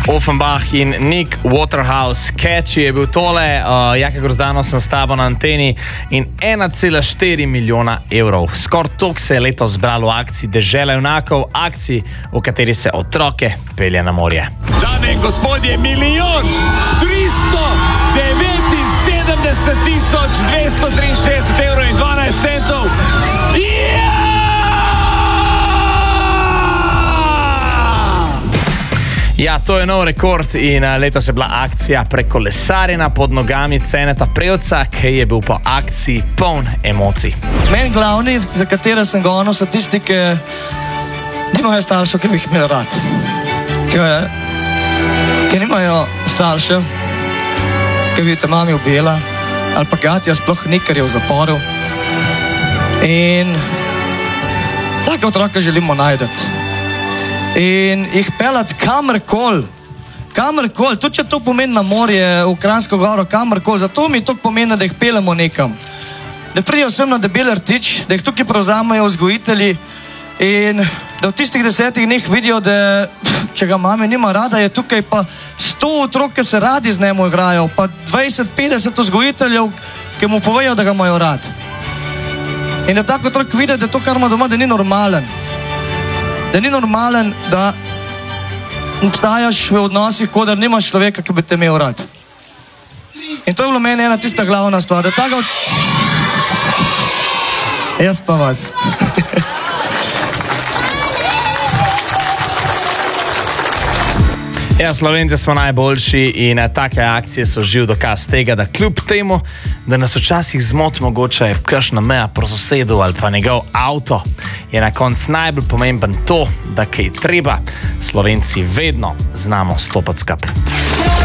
Offenbach in Nick Waterhouse. Catchy je bil tole, Jaka Grozdano sem s tabo na anteni in 1,4 milijona evrov. Skoraj toliko se je letos zbralo v akciji Dežela junakov, akciji, v kateri se otroke pelje na morje. Dame in gospodje, 1,379,263,12 evrov in 12 centov. Ja, to je nov rekord in letos je bila akcija prekolesarjena pod nogami Ceneta Prevca, ki je bil po akciji poln emocij. Meni glavni, za katere sem gonil, so tisti, ki nimajo staršev, ki bi jih imeli rad. Ki nimajo staršev, ki bi te mami ubila, ali pa gatja sploh ni, ker je v zaporu. In take otroke želimo najdeti. In jih pelati kamorkoli, tudi če to pomeni na morje, v Kranjsko goro, kamorkoli, zato mi to pomeni, da jih pelemo nekam. Da pridejo sem na Debeli rtič, da jih tukaj prevzamejo vzgojitelji in da v tistih 10 dneh vidijo, da če ga mame nima rada, je tukaj pa 100 otrok, ki se radi z njemu igrajo, pa 20-50 vzgojiteljev, ki mu povejo, da ga imajo rad. In da tako otrok vidi, da to, kar ima doma, da ni normalen. Da ni normalen, da obstajaš v odnosih, kot da nimaš človeka, ki bi te imel rad. In to je bilo meni ena tista glavna stvar, da tako... Jaz pa vas. Ja, Slovenci smo najboljši in take akcije so živ dokaz tega, da kljub temu, da nas včasih zmot mogoče kakšna meja pro sosedu ali pa njegov avto, je na koncu najbolj pomemben to, da kaj treba, Slovenci vedno znamo stopati skupaj.